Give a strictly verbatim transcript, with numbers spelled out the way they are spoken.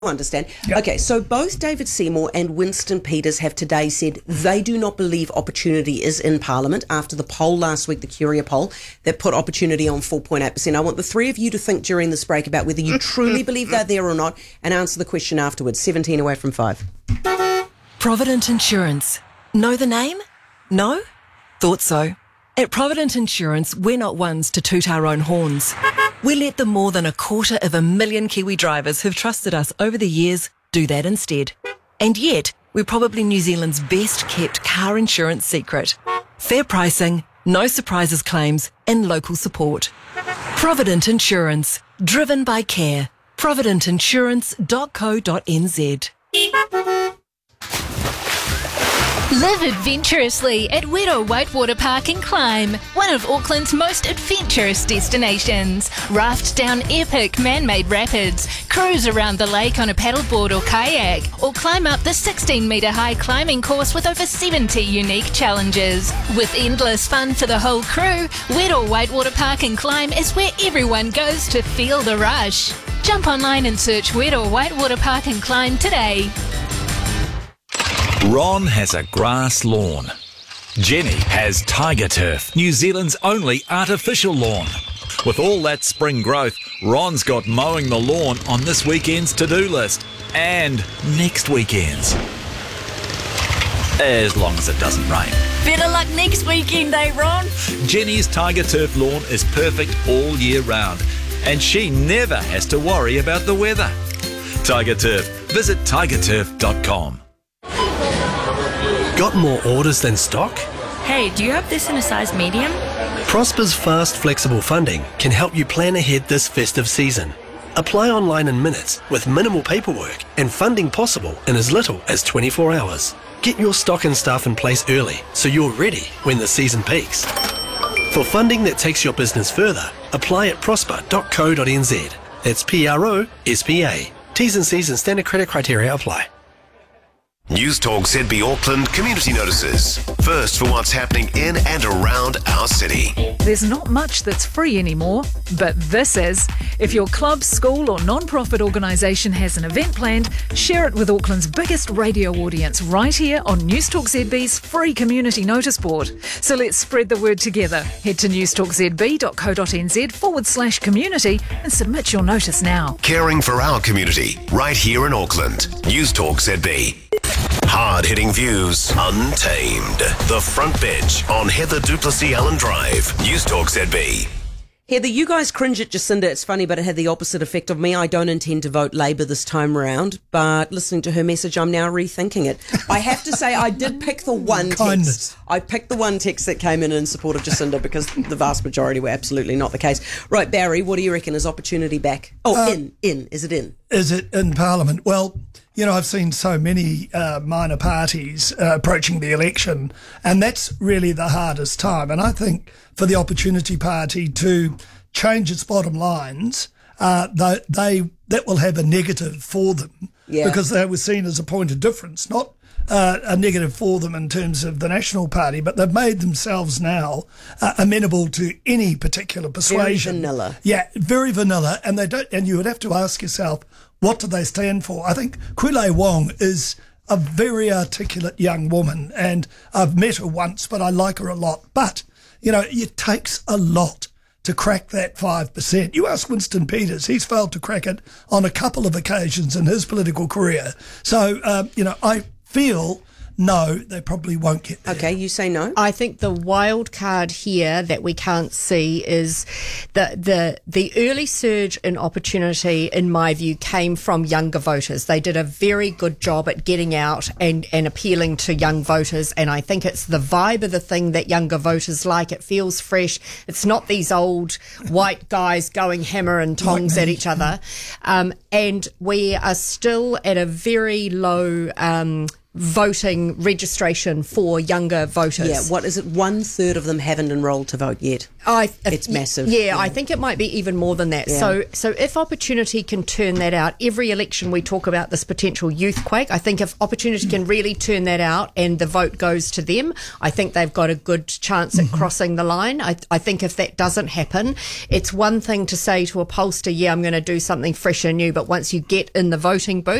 understand. Yep. Okay, so both David Seymour and Winston Peters have today said they do not believe opportunity is in Parliament after the poll last week, the Curia poll, that put opportunity on four point eight percent. I want the three of you to think during this break about whether you truly believe they're there or not and answer the question afterwards. seventeen away from five. Provident Insurance. Know the name? No? Thought so. At Provident Insurance, we're not ones to toot our own horns. We let the more than a quarter of a million Kiwi drivers who've trusted us over the years do that instead. And yet, we're probably New Zealand's best kept car insurance secret. Fair pricing, no surprises claims, and local support. Provident Insurance. Driven by care. provident insurance dot co dot n z. Live adventurously at Wero Whitewater Park and Climb, one of Auckland's most adventurous destinations. Raft down epic man-made rapids, cruise around the lake on a paddleboard or kayak, or climb up the sixteen metre high climbing course with over seventy unique challenges. With endless fun for the whole crew, Wero Whitewater Park and Climb is where everyone goes to feel the rush. Jump online and search Wero Whitewater Park and Climb today. Ron has a grass lawn. Jenny has Tiger Turf, New Zealand's only artificial lawn. With all that spring growth, Ron's got mowing the lawn on this weekend's to-do list. And next weekend's. As long as it doesn't rain. Better luck next weekend, eh, Ron? Jenny's Tiger Turf lawn is perfect all year round. And she never has to worry about the weather. Tiger Turf. Visit tiger turf dot com. Got more orders than stock? Hey, do you have this in a size medium? Prosper's fast, flexible funding can help you plan ahead this festive season. Apply online in minutes with minimal paperwork and funding possible in as little as twenty-four hours. Get your stock and staff in place early so you're ready when the season peaks. For funding that takes your business further, apply at prosper dot co dot n z. That's P R O S P A. T's and C's and standard credit criteria apply. News Talk Z B Auckland community notices. First for what's happening in and around our city. There's not much that's free anymore, but this is. If your club, school or non-profit organisation has an event planned, share it with Auckland's biggest radio audience right here on News Talk Z B's free community notice board. So let's spread the word together. Head to news talk z b dot co dot n z forward slash community and submit your notice now. Caring for our community right here in Auckland. News Talk Z B. Hard-hitting views, untamed. The Front Bench on Heather Duplessis Allen Drive. News Talk Z B. Heather, you guys cringe at Jacinda. It's funny, but it had the opposite effect of me. I don't intend to vote Labour this time around, but listening to her message, I'm now rethinking it. I have to say, I did pick the one Kindness. text. I picked the one text that came in in support of Jacinda because the vast majority were absolutely not the case. Right, Barry, what do you reckon? Is opportunity back? Oh, Uh, in, in. Is it in? Is it in Parliament? Well, you know, I've seen so many uh, minor parties uh, approaching the election, and that's really the hardest time. And I think for the Opportunity Party to change its bottom lines, uh, they, they that will have a negative for them Yeah. because they were seen as a point of difference, not uh, a negative for them in terms of the National Party, but they've made themselves now uh, amenable to any particular persuasion. Very vanilla. Yeah, very vanilla, and they don't. And you would have to ask yourself, what do they stand for? I think Kwile Wong is a very articulate young woman, and I've met her once, but I like her a lot. But, you know, it takes a lot to crack that five percent. You ask Winston Peters, he's failed to crack it on a couple of occasions in his political career. So, um, you know, I feel... no, they probably won't get there. Okay, you say no? I think the wild card here that we can't see is the the the early surge in opportunity, in my view, came from younger voters. They did a very good job at getting out and, and appealing to young voters, and I think it's the vibe of the thing that younger voters like. It feels fresh. It's not these old white guys going hammer and tongs Like at me. each other. Um, and we are still at a very low... Um, voting registration for younger voters. Yeah, what is it? One third of them haven't enrolled to vote yet. I, it's massive. Yeah, yeah, I think it might be even more than that. Yeah. So, so if Opportunity can turn that out, every election we talk about this potential youth quake. I think if Opportunity can really turn that out and the vote goes to them, I think they've got a good chance at crossing the line. I, I think if that doesn't happen, it's one thing to say to a pollster, yeah, I'm going to do something fresh and new, but once you get in the voting booth,